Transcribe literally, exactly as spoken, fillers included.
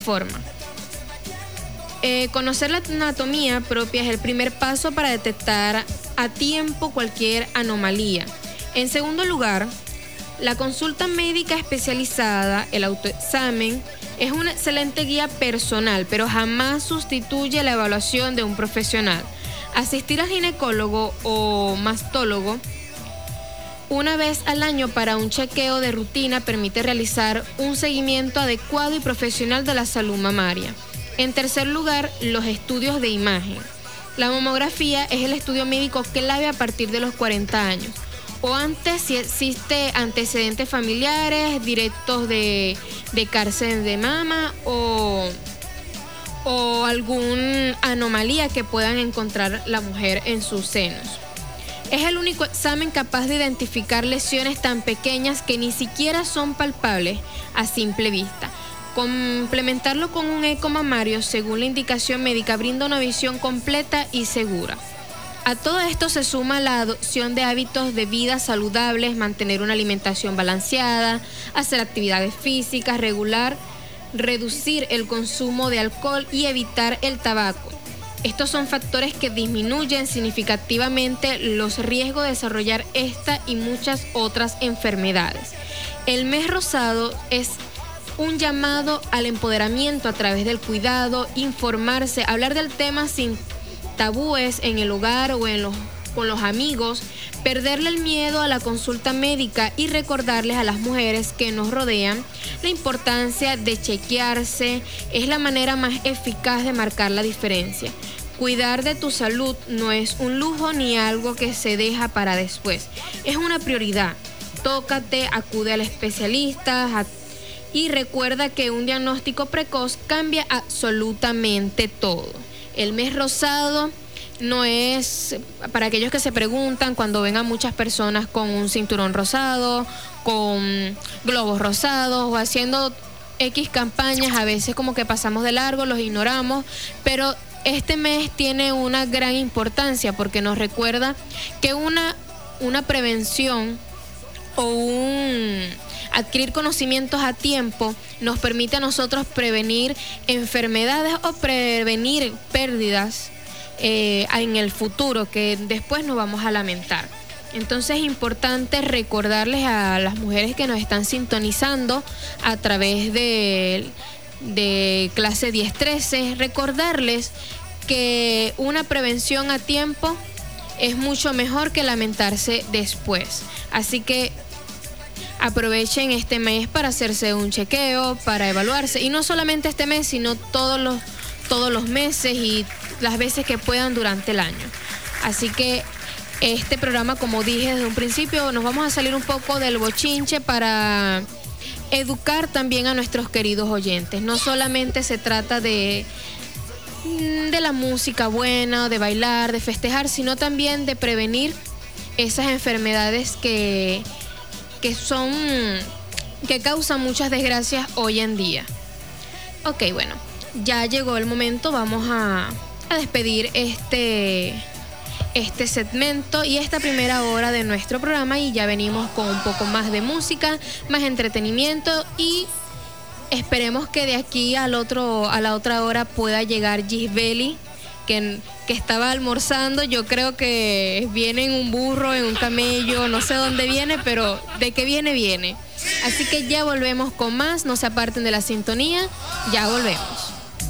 informa. Eh, conocer la anatomía propia es el primer paso para detectar a tiempo cualquier anomalía. En segundo lugar, la consulta médica especializada, el autoexamen, es una excelente guía personal, pero jamás sustituye la evaluación de un profesional. Asistir al ginecólogo o mastólogo una vez al año para un chequeo de rutina permite realizar un seguimiento adecuado y profesional de la salud mamaria. En tercer lugar, los estudios de imagen. La mamografía es el estudio médico clave a partir de los cuarenta años. O antes, si existe antecedentes familiares directos de, de cáncer de mama o, o alguna anomalía que puedan encontrar la mujer en sus senos. Es el único examen capaz de identificar lesiones tan pequeñas que ni siquiera son palpables a simple vista. Complementarlo con un eco mamario, según la indicación médica, brinda una visión completa y segura. A todo esto se suma la adopción de hábitos de vida saludables, mantener una alimentación balanceada, hacer actividades físicas regular, reducir el consumo de alcohol y evitar el tabaco. Estos son factores que disminuyen significativamente los riesgos de desarrollar esta y muchas otras enfermedades. El mes rosado es un llamado al empoderamiento a través del cuidado, informarse, hablar del tema sin tabúes en el hogar o en los, con los amigos, perderle el miedo a la consulta médica y recordarles a las mujeres que nos rodean la importancia de chequearse. Es la manera más eficaz de marcar la diferencia. Cuidar de tu salud no es un lujo ni algo que se deja para después. Es una prioridad. Tócate, acude al especialista y recuerda que un diagnóstico precoz cambia absolutamente todo. El mes rosado no es para aquellos que se preguntan cuando ven a muchas personas con un cinturón rosado, con globos rosados o haciendo X campañas, a veces como que pasamos de largo, los ignoramos, pero este mes tiene una gran importancia porque nos recuerda que una, una prevención o un adquirir conocimientos a tiempo nos permite a nosotros prevenir enfermedades o prevenir pérdidas eh, en el futuro que después nos vamos a lamentar. Entonces es importante recordarles a las mujeres que nos están sintonizando a través de, de clase diez trece, recordarles que una prevención a tiempo es mucho mejor que lamentarse después. Así que aprovechen este mes para hacerse un chequeo, para evaluarse. Y no solamente este mes, sino todos los, todos los meses y las veces que puedan durante el año. Así que este programa, como dije desde un principio, nos vamos a salir un poco del bochinche para educar también a nuestros queridos oyentes. No solamente se trata de, de la música buena, de bailar, de festejar, sino también de prevenir esas enfermedades que... que son, que causan muchas desgracias hoy en día. Ok, bueno, ya llegó el momento, vamos a, a despedir este, este segmento y esta primera hora de nuestro programa y ya venimos con un poco más de música, más entretenimiento y esperemos que de aquí al otro, a la otra hora pueda llegar Gisbeli, que, que estaba almorzando. Yo creo que viene en un burro, en un camello, no sé dónde viene, pero de que viene, viene. Así que ya volvemos con más, no se aparten de la sintonía, ya volvemos.